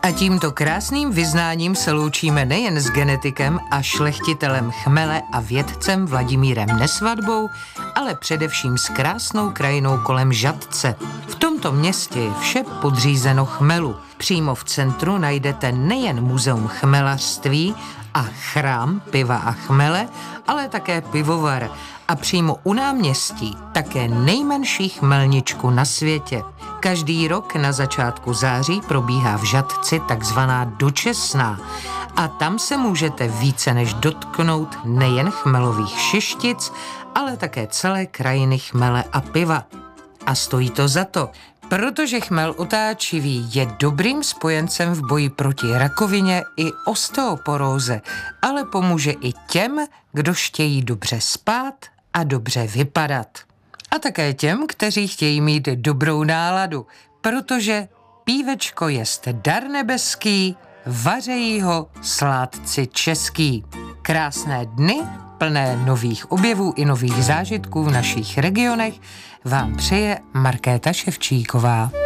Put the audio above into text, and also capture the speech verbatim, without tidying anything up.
A tímto krásným vyznáním se loučíme nejen s genetikem a šlechtitelem chmele a vědcem Vladimírem Nesvadbou, ale především s krásnou krajinou kolem Žatce. V tomto městě je vše podřízeno chmelu. Přímo v centru najdete nejen muzeum chmelařství a chrám piva a chmele, ale také pivovar. A přímo u náměstí také nejmenší chmelničku na světě. Každý rok na začátku září probíhá v Žatci takzvaná dočesná a tam se můžete více než dotknout nejen chmelových šištic, ale také celé krajiny chmele a piva. A stojí to za to, protože chmel otáčivý je dobrým spojencem v boji proti rakovině i osteoporóze, ale pomůže i těm, kdo chtějí dobře spát a dobře vypadat. A také těm, kteří chtějí mít dobrou náladu, protože pívečko jest dar nebeský, vařejí ho sládci český. Krásné dny, plné nových objevů i nových zážitků v našich regionech, vám přeje Markéta Ševčíková.